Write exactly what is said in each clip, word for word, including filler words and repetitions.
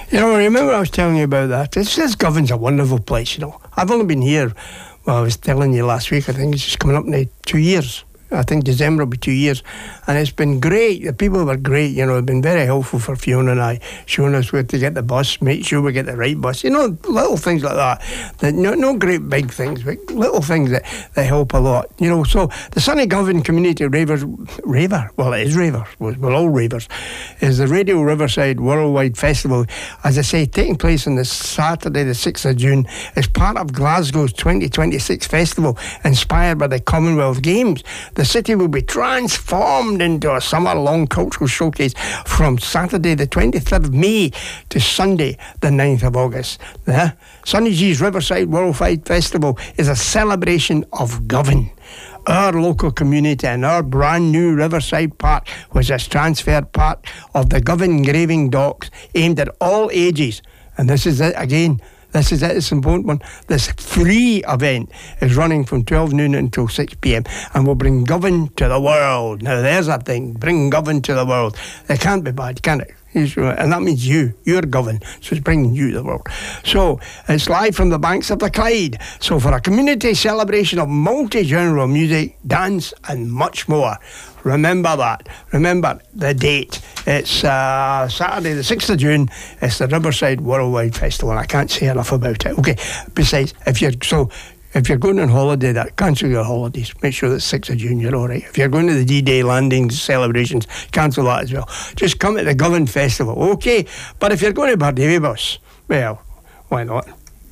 You know, remember I was telling you about that? This, this Govan's a wonderful place, you know. I've only been here, well, I was telling you last week, I think it's just coming up now two years. I think December will be two years. And it's been great. The people were great, you know, they've been very helpful for Fiona and I, showing us where to get the bus, make sure we get the right bus. You know, little things like that. that no, no great big things, but little things that, that help a lot. You know, so the Sunny Govan Community Ravers, Raver, well, it is Ravers, we're all Ravers, is the Radio Riverside Worldwide Festival, as I say, taking place on this Saturday, the sixth of June, as part of Glasgow's twenty twenty-six festival, inspired by the Commonwealth Games. The city will be transformed into a summer-long cultural showcase from Saturday the twenty-third of May to Sunday the ninth of August. The Sunny G's Riverside Worldwide Festival is a celebration of Govan, our local community, and our brand new Riverside Park, which is transferred part of the Govan Graving Docks, aimed at all ages. And this is it again. This is it, it's an important one. This free event is running from twelve noon until six p.m. and will bring Govan to the world. Now there's that thing, bring Govan to the world. It can't be bad, can it? And that means you, you're Govan, so it's bringing you to the world. So it's live from the banks of the Clyde. So for a community celebration of multi-genre music, dance and much more. Remember that. Remember the date. It's uh, Saturday the sixth of June. It's the Riverside Worldwide Festival, and I can't say enough about it. Okay, besides, if you're so if you're going on holiday, that cancel your holidays. Make sure that sixth of June you're all right. If you're going to the D-Day landings celebrations, cancel that as well. Just come to the Govan Festival, okay? But if you're going to Bardavy Bus, well, why not?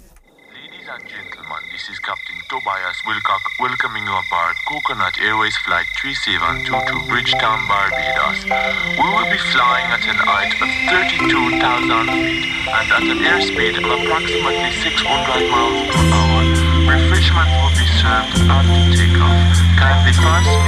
Ladies and gentlemen, this is Captain Tobias Wilcock welcoming you aboard Coconut Airways Flight three seven two to Bridgetown, Barbados. We will be flying at an height of thirty-two thousand feet and at an airspeed of approximately six hundred miles per hour. Refreshment will be served after takeoff. Kindly fasten